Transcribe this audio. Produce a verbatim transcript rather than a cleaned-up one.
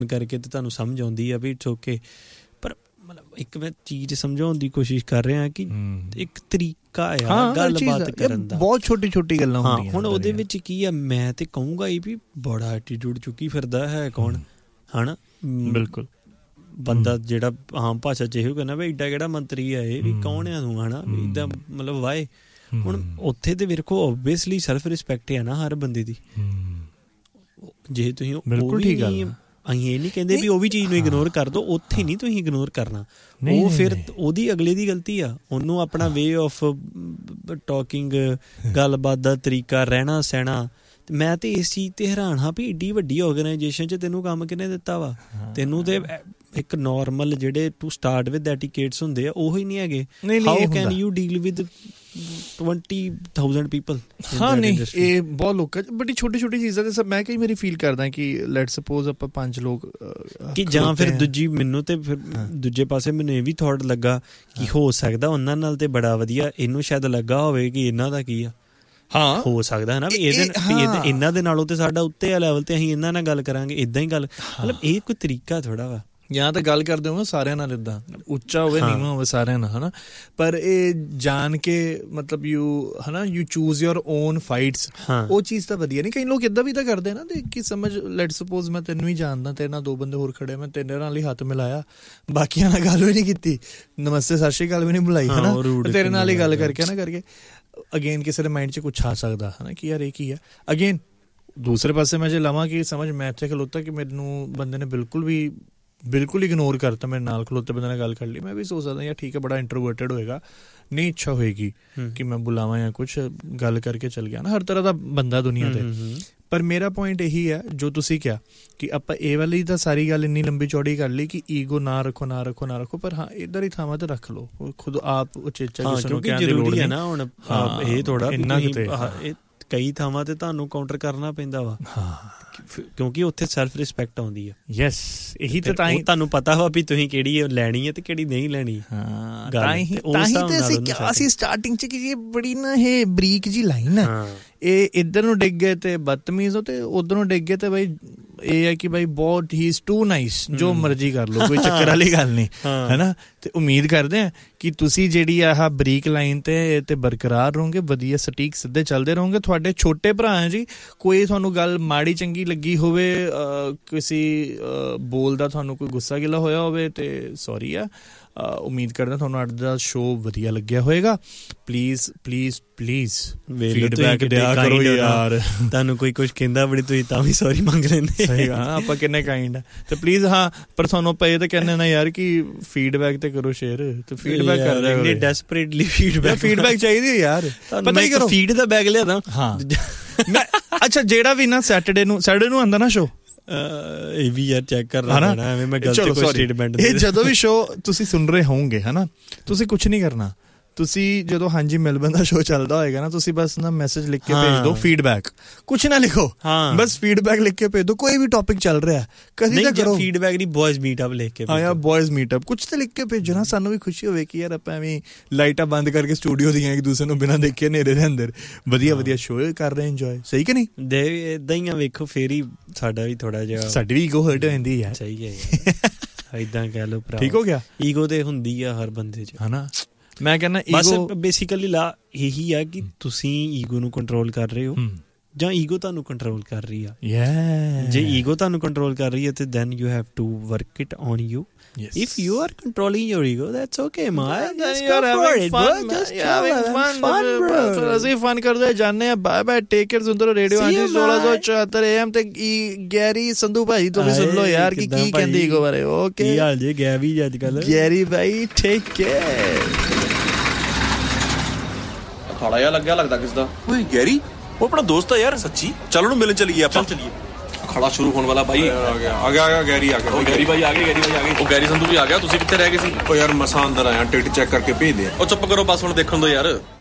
ਕਰਕੇ ਤੇ ਤੁਹਾਨੂੰ ਸਮਝ ਆਉਂਦੀ ਆ ਵੀ ਇਟਸ ਓਕੇ, ਪਰ ਮਤਲਬ ਇੱਕ ਮੈਂ ਚੀਜ਼ ਸਮਝਾਉਣ ਦੀ ਕੋਸ਼ਿਸ਼ ਕਰ ਰਿਹਾ ਕਿ ਇੱਕ ਤਰੀਕਾ ਆ ਗੱਲਬਾਤ ਕਰਨ ਦਾ, ਬਹੁਤ ਛੋਟੀ ਛੋਟੀ ਗੱਲਾਂ ਹੁੰਦੀਆਂ। ਹੁਣ ਉਹਦੇ ਵਿੱਚ ਕੀ ਆ, ਮੈਂ ਤੇ ਕਹੂੰਗਾ ਇਹ ਵੀ ਬੜਾ ਐਟੀਟਿਊਡ ਚੁੱਕੀ ਫਿਰਦਾ ਹੈ ਕੌਣ, ਹਨਾ? ਬਿਲਕੁਲ ਬੰਦਾ ਜਿਹੜਾ ਆਮ ਭਾਸ਼ਾ 'ਚ ਇਹੋ ਕਹਿੰਦਾ ਵੀ ਏਡਾ ਕਿਹੜਾ ਮੰਤਰੀ ਆ ਇਹ, ਵੀ ਕੌਣ ਆ ਤੂੰ, ਹਨਾ? ਵੀ ਇੱਦਾਂ ਮਤਲਬ ਵਾਏ। ਹੁਣ ਉੱਥੇ ਤੇ ਵੇਖੋ ਓਬਵੀਅਸਲੀ ਸੈਲਫ ਰਿਸਪੈਕਟ ਹੈ ਨਾ ਹਰ ਬੰਦੇ ਦੀ। ਜੇ ਤੁਸੀਂ ਬਿਲਕੁਲ ਠੀਕ ਗੱਲ, ਅਸੀਂ ਇਹ ਨਹੀਂ ਕਹਿੰਦੇ ਵੀ ਉਹ ਵੀ ਚੀਜ਼ ਨੂੰ ਇਗਨੋਰ ਕਰ ਦਿਓ, ਉੱਥੇ ਨਹੀਂ ਤੁਸੀਂ ਇਗਨੋਰ ਕਰਨਾ, ਉਹ ਫਿਰ ਉਹਦੀ ਅਗਲੇ ਦੀ ਗਲਤੀ ਆ। ਉਹਨੂੰ ਆਪਣਾ ਵੇ ਆਫ ਟਾਕਿੰਗ, ਗੱਲਬਾਤ ਦਾ ਤਰੀਕਾ, ਰਹਿਣਾ ਸਹਿਣਾ। ਮੈਂ ਤੇ ਇਸ ਚੀਜ਼ ਤੇ ਹੈਰਾਨ ਹਾਂ ਵੀ ਏਡੀ ਵੱਡੀ ਆਰਗੇਨਾਈਜੇਸ਼ਨ 'ਚ ਤੈਨੂੰ ਕੰਮ ਕਿਹਨੇ ਦਿੱਤਾ ਵਾ? ਤੈਨੂੰ ਤੇ ਇੱਕ ਨੋਰਮਲ ਜਿਹੜੇ ਟੂ ਸਟਾਰਟ ਵਿਦ ਐਟੀਕੇਟਸ ਹੁੰਦੇ ਆ ਉਹ ਹੀ ਨਹੀਂ ਹੈਗੇ। How can you deal with twenty thousand people? ਹਾਂ ਨਹੀਂ, ਇਹ ਬਹੁਤ ਲੋਕਾਂ 'ਚ ਬੜੀ ਛੋਟੀ ਛੋਟੀ ਚੀਜ਼ਾਂ ਤੇ ਮੈਂ ਕਈ ਵਾਰੀ ਫੀਲ ਕਰਦਾ ਕਿ ਲੈਟ ਸਪੋਜ਼ ਆਪਾਂ ਪੰਜ ਲੋਕ ਕਿ ਜਾਂ ਫਿਰ ਦੂਜੀ ਮੈਨੂੰ ਤੇ ਫਿਰ ਦੂਜੇ ਪਾਸੇ ਮੈਨੂੰ ਇਹ ਵੀ ਥੋਟ ਲੱਗਾ ਕਿ ਹੋ ਸਕਦਾ ਉਹਨਾਂ ਨਾਲ ਤੇ ਬੜਾ ਵਧੀਆ, ਇਹਨੂੰ ਸ਼ਾਇਦ ਲੱਗਾ ਹੋਵੇ ਕਿ ਇਹਨਾਂ ਦਾ ਕੀ ਆ। ਹਾਂ ਹੋ ਸਕਦਾ ਹੈ ਨਾ ਵੀ ਇਹਦੇ ਇਹਨਾਂ ਦੇ ਨਾਲੋਂ ਤੇ ਸਾਡਾ ਉੱਤੇ ਆ ਲੈਵਲ, ਤੇ ਅਸੀਂ ਇਹਨਾਂ ਨਾਲ ਗੱਲ ਕਰਾਂਗੇ ਇੱਦਾਂ ਹੀ ਗੱਲ। ਮਤਲਬ ਇਹ ਕੋਈ ਤਰੀਕਾ ਥੋੜ੍ਹਾ ਵਾ। ਜਾਂ ਤਾਂ ਗੱਲ ਕਰਦੇ ਹੋਵੇ ਸਾਰਿਆਂ ਨਾਲ, ਇੱਦਾਂ ਉੱਚਾ ਹੋਵੇ ਨੀਵਾਂ ਹੋਵੇ ਸਾਰਿਆਂ ਨਾਲ, ਹੈ ਨਾ? ਪਰ ਇਹ ਜਾਣ ਕੇ ਮਤਲਬ ਯੂ ਹੈ ਨਾ you choose your own fights, ਉਹ ਚੀਜ਼ ਤਾਂ ਵਧੀਆ ਨਹੀਂ। ਕਈ ਲੋਕ ਇੱਦਾਂ ਵੀ ਤਾਂ ਕਰਦੇ ਨਾ, ਦੇਖ ਕਿ ਸਮਝ ਲੈਟ ਸਪੋਜ਼ ਮੈਂ ਤੈਨੂੰ ਹੀ ਜਾਣਦਾ, ਤੇਰੇ ਨਾਲ ਦੋ ਬੰਦੇ ਹੋਰ ਖੜੇ, ਮੈਂ ਤੇਰੇ ਨਾਲ ਹੀ ਹੱਥ ਮਿਲਾਇਆ, ਬਾਕੀਆਂ ਨਾਲ ਗੱਲ ਵੀ ਨਹੀਂ ਕੀਤੀ, ਨਮਸਤੇ ਸਤਿ ਸ਼੍ਰੀ ਅਕਾਲ ਵੀ ਨਹੀਂ ਬੁਲਾਈ, ਹੈ ਨਾ? ਤੇਰੇ ਨਾਲ ਹੀ ਗੱਲ ਕਰਕੇ ਨਾ ਕਰਕੇ ਅਗੇਨ ਕਿਸੇ ਦੇ ਮਾਇੰਡ 'ਚ ਕੁਛ ਆ ਸਕਦਾ ਹੈ ਨਾ ਕਿ ਯਾਰ ਇਹ ਕੀ ਹੈ। ਅਗੇਨ ਦੂਸਰੇ ਪਾਸੇ ਮੈਂ ਜੇ ਲਵਾਂ ਕਿ ਸਮਝ ਮੈਂ ਇੱਥੇ ਖਲੋਤਾ ਕਿ ਮੈਨੂੰ ਬੰਦੇ ਨੇ ਬਿਲਕੁਲ ਵੀ ਬਿਲਕੁਲ ਇਗਨੋਰ ਕਰਤਾ, ਮੇਰੇ ਨਾਲ ਖਲੋਤੇ ਬੰਦੇ ਨਾਲ ਗੱਲ ਕਰ ਲਈ, ਮੈਂ ਵੀ ਸੋਚ ਸਕਦਾ ਯਾਰ ਠੀਕ ਹੈ ਬੜਾ ਇੰਟਰੋਵਰਟਡ ਹੋਏਗਾ, ਨਹੀਂ ਇੱਛਾ ਹੋਏਗੀ ਕਿ ਮੈਂ ਬੁਲਾਵਾਂ ਜਾਂ ਕੁਛ, ਗੱਲ ਕਰਕੇ ਚੱਲ ਗਿਆ ਨਾ। ਹਰ ਤਰ੍ਹਾਂ ਦਾ ਬੰਦਾ ਦੁਨੀਆ 'ਤੇ। ਪਰ ਮੇਰਾ ਪੁਆਇੰਟ ਇਹੀ ਹੈ ਜੋ ਤੁਸੀਂ ਕਿਹਾ ਕਿ ਆਪਾਂ ਇਹ ਵਾਲੀ ਤਾਂ ਸਾਰੀ ਗੱਲ ਇੰਨੀ ਲੰਬੀ ਚੌੜੀ ਕਰ ਲਈ ਕਿ ਈਗੋ ਨਾ ਰੱਖੋ ਨਾ ਰੱਖੋ ਨਾ ਰੱਖੋ, ਪਰ ਹਾਂ ਇੱਧਰ ਹੀ ਥਾਵਾਂ ਤੇ ਰੱਖ ਲਓ ਖੁਦ ਆਪ ਉਚੇਚਾ, ਕਿਸੇ ਨੂੰ ਕਹਿਣ ਦੀ ਲੋੜ ਨਹੀਂ ਨਾ। ਹੁਣ ਇਹ ਥੋੜਾ ਇੰਨਾ ਕਿਤੇ ਕਈ ਥਾਵਾਂ ਤੇ ਤੁਹਾਨੂੰ ਕਾਊਂਟਰ ਕਰਨਾ ਪੈਂਦਾ ਵਾ, ਕਿਉਂਕਿ ਉੱਥੇ ਸੈਲਫ ਰਿਸਪੈਕਟ ਆਉਂਦੀ ਆ। ਯੈਸ, ਇਹੀ ਤੇ ਤਾਂ ਹੀ ਤੁਹਾਨੂੰ ਪਤਾ ਵਾ ਵੀ ਤੁਸੀਂ ਕਿਹੜੀ ਲੈਣੀ ਹੈ ਤੇ ਕਿਹੜੀ ਨਹੀਂ ਲੈਣੀ। ਹਾਂ ਤਾਂ ਹੀ ਤਾਂ ਹੀ ਤੇ ਅਸੀਂ ਕਿਹਾ ਸੀ ਸਟਾਰਟਿੰਗ 'ਚ ਕਿ ਇਹ ਬੜੀ ਨਾ ਇਹ ਬਰੀਕ ਜਿਹੀ ਲਾਈਨ ਆ, ਇਹ ਇੱਧਰ ਨੂੰ ਡਿੱਗ ਗਏ ਤੇ ਬਦਤਮੀਜ਼ ਹੋ, ਤੇ ਉੱਧਰ ਨੂੰ ਡਿੱਗ ਗਏ ਤੇ ਬਈ ਇਹ ਹੈ ਕਿ ਬਾਈ ਬਹੁਤ ਹੀ ਇਜ਼ ਟੂ ਨਾਈਸ, ਜੋ ਮਰਜ਼ੀ ਕਰ ਲਓ, ਕੋਈ ਚੱਕਰ ਵਾਲੀ ਗੱਲ ਨਹੀਂ, ਹੈ ਨਾ? ਤੇ ਉਮੀਦ ਕਰਦੇ ਹਾਂ ਕਿ ਤੁਸੀਂ ਜਿਹੜੀ ਆਹ ਬਰੀਕ ਲਾਈਨ ਤੇ ਤੇ ਬਰਕਰਾਰ ਰਹੋਗੇ, ਵਧੀਆ ਸਟੀਕ ਸਿੱਧੇ ਚੱਲਦੇ ਰਹੋਗੇ। ਤੁਹਾਡੇ ਛੋਟੇ ਭਰਾ ਹੈ ਜੀ, ਕੋਈ ਤੁਹਾਨੂੰ ਗੱਲ ਮਾੜੀ ਚੰਗੀ ਲੱਗੀ ਹੋਵੇ, ਕਿਸੇ ਬੋਲ ਦਾ ਤੁਹਾਨੂੰ ਕੋਈ ਗੁੱਸਾ ਗਿਲਾ ਹੋਇਆ ਹੋਵੇ ਤੇ ਸੌਰੀ ਆ। ਉਮੀਦ ਕਰਦਾ ਤੁਹਾਨੂੰ ਅੱਜ ਦਾ ਸ਼ੋਅ ਵਧੀਆ ਲੱਗਿਆ ਹੋਏਗਾ। ਪਲੀਜ਼ ਪਲੀਜ਼ ਪਲੀਜ਼ ਫੀਡਬੈਕ ਦਿਆ ਕਰੋ ਯਾਰ। ਤੁਹਾਨੂੰ ਕੋਈ ਕੁਛ ਕਹਿੰਦਾ ਬੜੀ, ਤੁਸੀਂ ਤਾਂ ਵੀ ਸੌਰੀ ਮੰਗ ਲੈਂਦੇ। ਸਹੀ ਗੱਲ, ਆਪਾਂ ਕਿੰਨੇ ਕਾਇੰਡ ਆ। ਤੇ ਪਲੀਜ਼ ਹਾਂ, ਪਰ ਤੁਹਾਨੂੰ ਆਪਾਂ ਇਹ ਤਾਂ ਕਹਿੰਦੇ ਨਾ ਯਾਰ ਕਿ ਫੀਡਬੈਕ ਤੇ ਕਰੋ ਸ਼ੇਅਰ, ਤੇ ਫੀਡਬੈਕ ਕਰ ਰਹੇ ਡੈਸਪਰੇਟਲੀ ਫੀਡਬੈਕ ਫੀਡਬੈਕ ਚਾਹੀਦੀ ਯਾਰ। ਪਤਾ ਹੀ ਕਰੋ, ਫੀਡ ਦਾ ਬੈਗ ਲਿਆ ਤਾਂ ਹਾਂ ਮੈਂ। ਅੱਛਾ ਜਿਹੜਾ ਵੀ ਨਾ ਸੈਟਰਡੇ ਨੂੰ ਸੈਟਰਡੇ ਨੂੰ ਆਉਂਦਾ ਨਾ ਸ਼ੋਅ, ਇਹ ਵੀ ਯਾਰ ਚੈੱਕ ਕਰਨਾ ਪੈਣਾ, ਐਵੇਂ ਮੈਂ ਗਲਤ ਕੋਈ ਸਟੇਟਮੈਂਟ। ਇਹ ਜਦੋਂ ਵੀ ਸ਼ੋਅ ਤੁਸੀਂ ਸੁਣ ਰਹੇ ਹੋਵੋਗੇ ਹੈ ਨਾ, ਤੁਸੀਂ ਕੁਛ ਨਹੀਂ ਕਰਨਾ। ਤੁਸੀਂ ਜਦੋਂ ਹਾਂਜੀ ਮੈਲਬਨ ਦਾ ਸ਼ੋਅ ਚੱਲਦਾ ਹੋਏਗਾ ਨਾ, ਤੁਸੀਂ ਬਸ ਨਾ ਮੈਸੇਜ ਲਿਖ ਕੇ ਭੇਜ ਦਿਓ ਫੀਡਬੈਕ, ਕੁਛ ਨਾ ਲਿਖੋ, ਬਸ ਫੀਡਬੈਕ ਲਿਖ ਕੇ ਭੇਜ ਦਿਓ। ਕੋਈ ਵੀ ਟੌਪਿਕ ਚੱਲ ਰਿਹਾ ਕਦੀ ਤਾਂ ਕਰੋ ਫੀਡਬੈਕ ਦੀ, ਬॉयਜ਼ ਮੀਟਅਪ ਲਿਖ ਕੇ, ਹਾਂ ਯਾਰ ਬॉयਜ਼ ਮੀਟਅਪ ਕੁਛ ਤਾਂ ਲਿਖ ਕੇ ਭੇਜੋ ਨਾ, ਸਾਨੂੰ ਵੀ ਖੁਸ਼ੀ ਹੋਵੇ ਕਿ ਯਾਰ ਆਪਾਂ ਐਵੇਂ ਲਾਈਟਾਂ ਬੰਦ ਕਰਕੇ ਸਟੂਡੀਓ ਦੀਆਂ ਇੱਕ ਦੂਸਰੇ ਨੂੰ ਬਿਨਾਂ ਦੇਖੇ ਹਨੇਰੇ ਦੇ ਅੰਦਰ ਵਧੀਆ ਵਧੀਆ ਸ਼ੋਅ ਕਰ ਰਹੇ ਇੰਜੋਏ। ਸਹੀ ਕਿ ਨਹੀਂ? ਦੇ ਏਦਾਂ ਹੀ ਆ, ਵੇਖੋ ਫੇਰ ਹੀ ਸਾਡਾ ਵੀ ਥੋੜਾ ਜਿਹਾ, ਸਾਡੀ ਵੀ ਈਗੋ ਹਰਟ ਹੋ ਜਾਂਦੀ ਹੈ। ਸਹੀ ਹੈ, ਏਦਾਂ ਕਹਿ ਲਓ ਭਰਾ, ਠੀਕ ਹੋ ਗਿਆ? ਈਗੋ ਤੇ ਹੁੰਦੀ ਆ ਹਰ ਬੰਦੇ 'ਚ, ਹਨਾ? ਮੈਂ ਕਹਿੰਦਾ ਈਗੋ ਬੇਸਿਕਲੀ ਲਾ ਇਹੀ ਆ ਕਿ ਤੁਸੀਂ ਈਗੋ ਨੂੰ ਕੰਟਰੋਲ ਕਰ ਰਹੇ ਹੋ ਜਾਂ ਈਗੋ ਤੁਹਾਨੂੰ ਕੰਟਰੋਲ ਕਰ ਰਹੀ ਆ। ਜੇ ਈਗੋ ਤੁਹਾਨੂੰ ਕੰਟਰੋਲ ਕਰ ਰਹੀ ਹੈ ਤੇ then you have to work it on you. Yes. If you are controlling your ego, that's okay, man. Just go for it, bro. Just having fun, fun, bro. ਅਸੀਂ ਫਨ ਕਰਦੇ ਜਾਂਦੇ ਆ। Bye bye, take care. ਸੁੰਦਰ radio ਹਾਂਜੀ ਸੋਲਾਂ ਸੌ ਚੁਹੱਤਰ A M ਤੇ Garry Sandhu ਭਾਈ ਤੋਂ ਵੀ ਸੁਣ ਲਓ ਯਾਰ ਕਿ ਕੀ ਕਹਿੰਦੇ ਈਗੋ ਬਾਰੇ। ਓਕੇ, ਕੀ ਹਾਲ ਜੀ ਗੈਵੀ ਅੱਜ ਕੱਲ? ਗੈਰੀ ਭਾਈ ਟੇਕ ਕੇਅਰ। ਖਾੜਾ ਜਿਹਾ ਲੱਗਿਆ ਲੱਗਦਾ ਕਿਸ ਦਾ? ਓਏ ਗੈਰੀ, ਉਹ ਆਪਣਾ ਦੋਸਤ ਆ ਯਾਰ ਸੱਚੀ। ਚੱਲ ਉਹਨੂੰ ਮਿਲਣ ਚੱਲੀਏ ਆਪਾਂ। ਚੱਲੀਏ। ਖੜਾ ਸ਼ੁਰੂ ਹੋਣ ਵਾਲਾ ਬਾਈ। ਆ ਗਿਆ ਆ ਗਿਆ ਆ ਗਿਆ ਗੈਰੀ ਆ ਗਿਆ। ਉਹ ਗੈਰੀ ਬਾਈ ਆ ਗਏ, ਗੈਰੀ ਬਾਈ ਆ ਗਏ। ਉਹ ਗੈਰੀ ਸੰਧੂ ਵੀ ਆ ਗਿਆ। ਤੁਸੀਂ ਕਿੱਥੇ ਰਹਿ ਗਏ ਸੀ? ਉਹ ਯਾਰ ਮਸਾਂ ਅੰਦਰ ਆਇਆ, ਟਿਕਟ ਚੈੱਕ ਕਰਕੇ ਭੇਜਦੇ ਆ। ਉਹ ਚੁੱਪ ਕਰੋ ਬਸ, ਹੁਣ ਦੇਖਣ ਦੋ ਯਾਰ।